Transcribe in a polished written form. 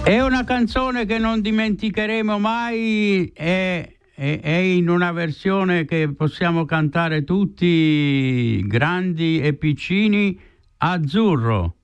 È una canzone che non dimenticheremo mai, è in una versione che possiamo cantare tutti, grandi e piccini, Azzurro.